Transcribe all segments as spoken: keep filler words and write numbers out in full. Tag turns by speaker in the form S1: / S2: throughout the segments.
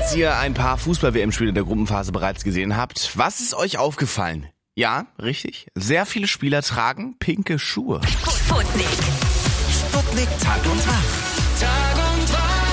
S1: Falls ihr ein paar Fußball-W M-Spiele der Gruppenphase bereits gesehen habt, was ist euch aufgefallen? Ja, richtig. Sehr viele Spieler tragen pinke Schuhe.
S2: Sputnik.
S3: Sputnik Tag und Tag.
S2: Tag und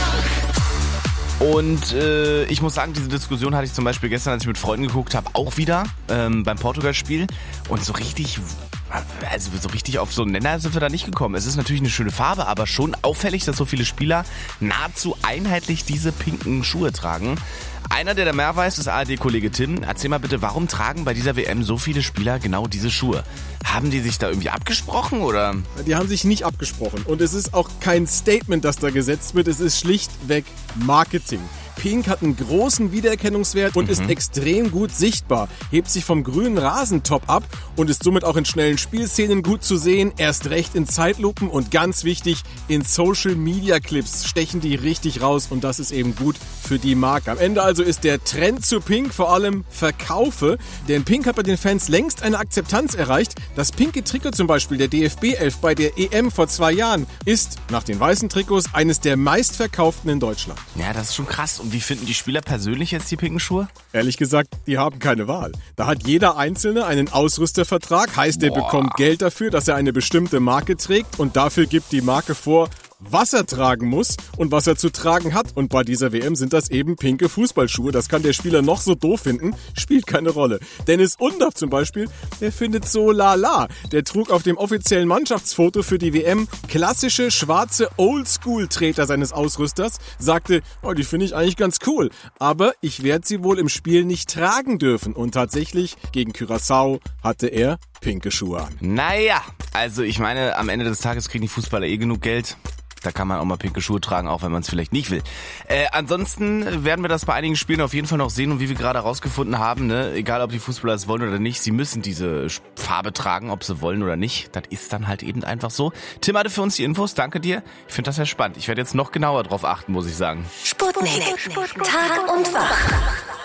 S2: Tag.
S1: Und äh, ich muss sagen, diese Diskussion hatte ich zum Beispiel gestern, als ich mit Freunden geguckt habe, auch wieder ähm, beim Portugal-Spiel. Und so richtig, also so richtig auf so einen Nenner sind wir da nicht gekommen. Es ist natürlich eine schöne Farbe, aber schon auffällig, dass so viele Spieler nahezu einheitlich diese pinken Schuhe tragen. Einer, der da mehr weiß, ist A R D-Kollege Tim. Erzähl mal bitte, warum tragen bei dieser W M so viele Spieler genau diese Schuhe? Haben die sich da irgendwie abgesprochen, oder?
S4: Die haben sich nicht abgesprochen. Und es ist auch kein Statement, das da gesetzt wird. Es ist schlichtweg Marketing. Pink hat einen großen Wiedererkennungswert und mhm. ist extrem gut sichtbar, hebt sich vom grünen Rasentop ab und ist somit auch in schnellen Spielszenen gut zu sehen, erst recht in Zeitlupen und ganz wichtig, in Social-Media-Clips stechen die richtig raus und das ist eben gut für die Marke. Am Ende also ist der Trend zu Pink vor allem Verkaufe, denn Pink hat bei den Fans längst eine Akzeptanz erreicht. Das pinke Trikot zum Beispiel der D F B elf bei der E M vor zwei Jahren ist nach den weißen Trikots eines der meistverkauften in Deutschland.
S1: Ja, das ist schon krass. Und wie finden die Spieler persönlich jetzt die pinken Schuhe?
S4: Ehrlich gesagt, die haben keine Wahl. Da hat jeder Einzelne einen Ausrüstervertrag, heißt, er bekommt Geld dafür, dass er eine bestimmte Marke trägt und dafür gibt die Marke vor, was er tragen muss und was er zu tragen hat. Und bei dieser W M sind das eben pinke Fußballschuhe. Das kann der Spieler noch so doof finden, spielt keine Rolle. Dennis Undaff zum Beispiel, der findet so lala. Der trug auf dem offiziellen Mannschaftsfoto für die W M klassische schwarze Oldschool-Treter seines Ausrüsters, sagte, oh, die finde ich eigentlich ganz cool, aber ich werde sie wohl im Spiel nicht tragen dürfen. Und tatsächlich, gegen Curaçao hatte er pinke Schuhe an.
S1: Naja, also ich meine, am Ende des Tages kriegen die Fußballer eh genug Geld. Da kann man auch mal pinke Schuhe tragen, auch wenn man es vielleicht nicht will. Äh, ansonsten werden wir das bei einigen Spielen auf jeden Fall noch sehen. Und wie wir gerade herausgefunden haben, ne, egal ob die Fußballer es wollen oder nicht, sie müssen diese Farbe tragen, ob sie wollen oder nicht. Das ist dann halt eben einfach so. Tim hatte für uns die Infos, danke dir. Ich finde das sehr spannend. Ich werde jetzt noch genauer drauf achten, muss ich sagen.
S2: Sputnik. Tag und Tag.